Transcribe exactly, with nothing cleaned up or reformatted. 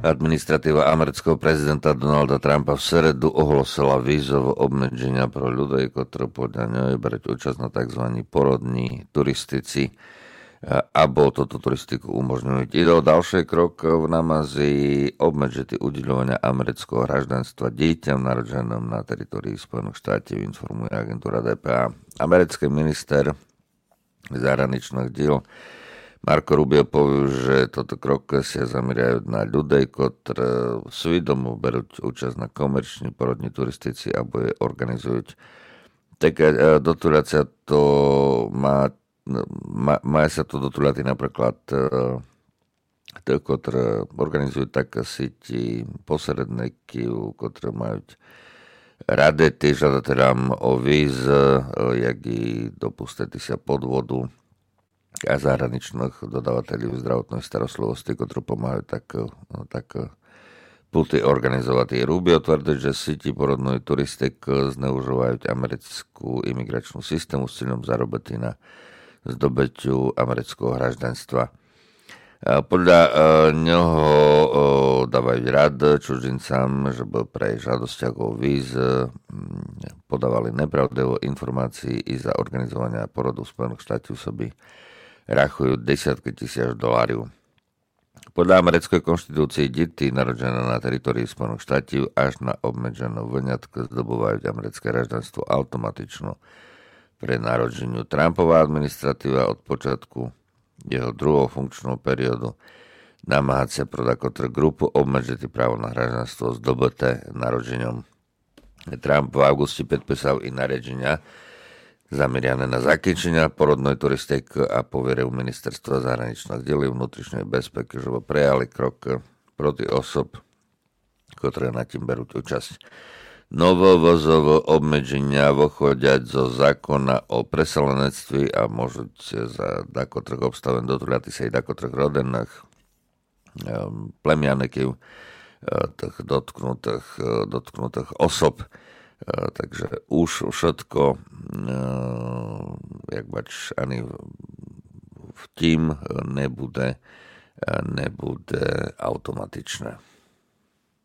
Administratíva amerického prezidenta Donalda Trumpa v sredu ohlosila vízové obmedzenia pro ľudí, ktorí podľa ňoho berú účasť na tzv. Porodní turistici alebo toto turistiku umožňujú. Ide o ďalší krok v Namazii obmedziti udeľovania amerického hraždanstva dieťam narodženom na teritórii Spojených štátov, informuje agentúra dé pé á. Americký minister zahraničných diel Marco Rubio povie, že toto krok sa zameriajú na ľudí, ktorí svedomo berú účasť na komerční porodní turistici alebo je organizujú. Taká dotulácia to má Má, má sa to dotúľať napríklad tí, ktorí organizujú také síti posredníky, ktorí majú rady tým žiadateľom o víz, jak i dopustiti sa podvodu a zahraničných dodávateľov zdravotnej starostlivosti, ktorí pomáhajú tak, tak puty organizovať. Rubio tvrdí, že síti porodnej turistik zneužívajú americkú imigračnú systému s cieľom zarobiť na zdobyťu amerického hraždanstva. Podľa neho dávajú rad cudzincám, že by pre žiadosťach o víz podávali nepravdivé informácie i za organizovanie porodu v Spojených štátoch soby rachujú desiatky tisíc dolárov. Podľa americkej konštitúcie deti narodené na teritórii Spojených štátov až na obmedzenú vyňatku zdobujú americké hraždanstvo automatično pre narodženiu. Trumpová administratíva od počiatku jeho druhého funkčného periodu namáhať sa pro takúto grupu obmedziti právo na hraždanstvo zdobyté narodžením. Trump v auguste podpísal i nariadenia zameriané na zakončenie porodnej turistiky a poveril ministerstva zahraničných diel vnútričnej bezpeky, že prijali krok proti osob, ktoré na tým berú účasť. Novovozové obmedzenia vychádzajú zo zákona o preselenectví a môžu za takotrých obstaven dotúľať sa i takotrých rodených um, plemianekov tých dotknutých, dotknutých osob. Uh, takže už všetko uh, jak bač ani v tým nebude, nebude automatičné.